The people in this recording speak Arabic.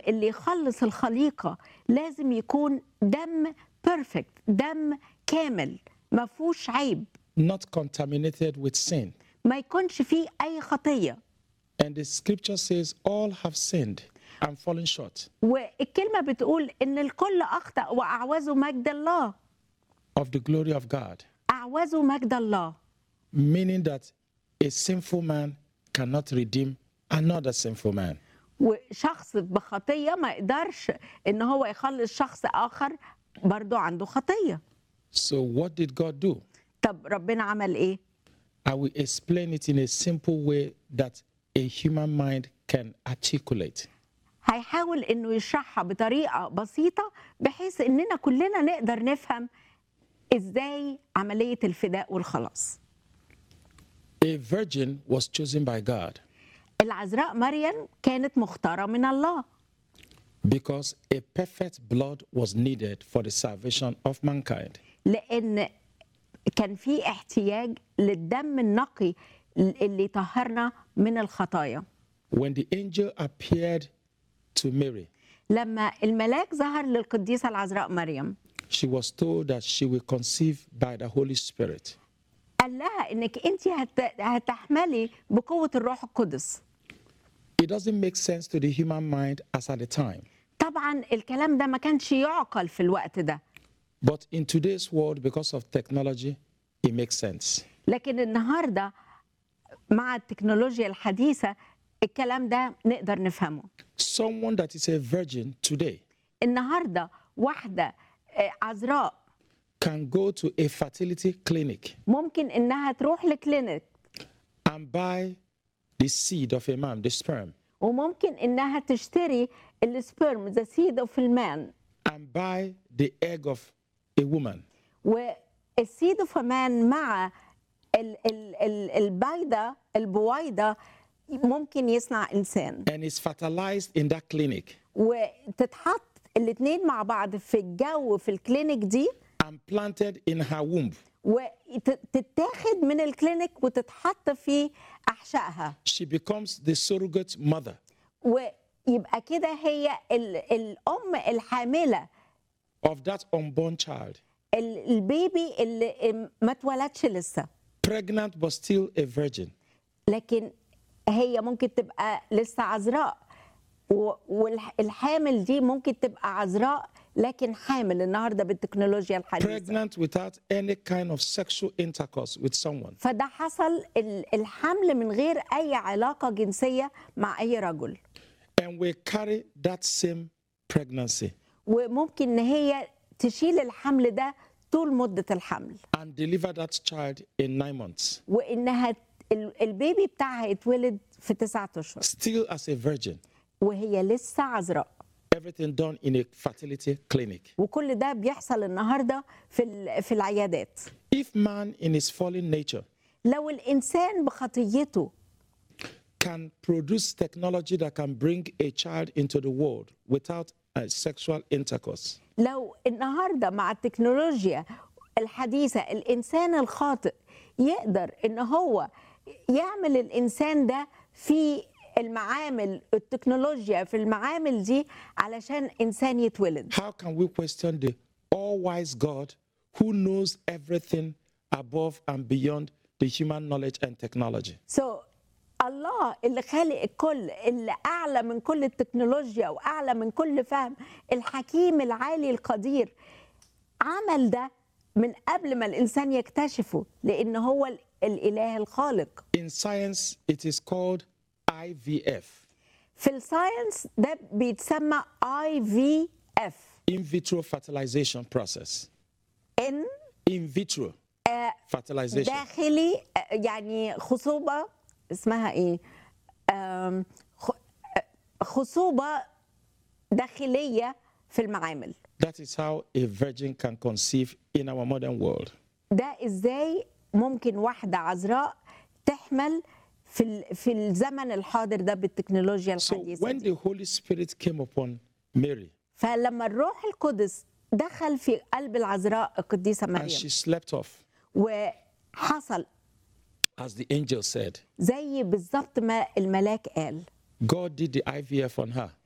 اللي يخلص الخليقة لازم يكون دم بيرفكت، دم كامل ما فيهوش عيب، not contaminated with sin. ما يكونش فيه أي خطية. And the scripture says, all have sinned and fallen short والكلمة بتقول إن الكل أخطأ وأعوزوا مجد الله، of the glory of God, أعوزوا مجد الله. meaning that a sinful man cannot redeem another sinful man. وشخص بخطية ما يقدرش إن هو يخلص شخص آخر برضو عنده خطية. So what did God do? طب ربنا عمل إيه؟ I will explain it in a simple way that a human mind can articulate. هيحاول إنه يشرحها بطريقة بسيطة بحيث إننا كلنا نقدر نفهم إزاي عملية الفداء والخلاص. A virgin was chosen by God العذراء مريم كانت مختارة من الله because a perfect blood was needed for the salvation of mankind. لأن كان في احتياج للدم النقي اللي طهرنا من الخطايا. When the angel appeared to Mary, لما الملاك ظهر للقديسة العذراء مريم she was told that she will conceive by the Holy Spirit. قال لها إنك أنت هتحملي بقوة الروح القدس. It doesn't make sense to the human mind as at the time. طبعا الكلام ده ما كانش يعقل في الوقت ده، But in today's world, because of technology, it makes sense. لكن النهارده مع التكنولوجيا الحديثة الكلام ده نقدر نفهمه. Someone that is a virgin today النهارده واحدة عذراء can go to a fertility clinic ممكن إنها تروح لكلينيك and buy the seed of a man, the sperm, وممكن إنها تشتري السبرم ذا سيد اوف المان and buy the egg of a woman, والسيد اوف مان مع البويضة ممكن يصنع إنسان، and is fertilized in that clinic وتتحط الاثنين مع بعض في الجو في الكلينيك دي and planted in her womb. وتتاخد من الكلينيك وتتحط في أحشائها، She becomes the surrogate mother ويبقى كده هي الأم الحاملة of that unborn child, البيبي اللي ما اتولدش لسه، pregnant but still a virgin. لكن هي ممكن تبقى لسه عذراء، والحامل دي ممكن تبقى عذراء لكن حامل النهارده بالتكنولوجيا الحديثة. Pregnant without any kind of sexual intercourse with someone. فده حصل الحمل من غير أي علاقة جنسية مع أي رجل، And we carry that same pregnancy وممكن إن هي تشيل الحمل ده طول مدة الحمل and deliver that child in 9 months, وإنها البيبي بتاعها يتولد في 9 أشهر still as a virgin. وهي لسه عذراء. Everything done in a fertility clinic. وكل ده بيحصل النهارده في العيادات. If man in his fallen nature لو الإنسان بخطيته can produce technology that can bring a child into the world without a sexual intercourse, لو النهارده مع التكنولوجيا الحديثة الإنسان الخاطئ يقدر إن هو يعمل الإنسان ده في المعامل التكنولوجيا في المعامل دي علشان إنسان يتولد. how can we question the all-wise God who knows everything above and beyond the human knowledge and technology? الله اللي خالق الكل، اللي أعلى من كل التكنولوجيا وأعلى من كل فهم، الحكيم العالي القدير، عمل ده من قبل ما الإنسان يكتشفه لأن هو الإله الخالق. In science, it is called IVF. في الساينس ده بيتسمى IVF. In vitro fertilization process. In vitro fertilization. داخلي يعني خصوبة اسمها ايه؟ خصوبة داخلية في المعامل. That is how a virgin can conceive in our modern world. ده ازاي ممكن واحدة عذراء تحمل في الزمن الحاضر ده بالتكنولوجيا الحديثة. So when the Holy Spirit came upon Mary, فلما الروح القدس دخل في قلب العذراء القديسة and مريم she slept off, وحصل as the angel said, زي بالظبط ما الملاك قال. God did the IVF on her.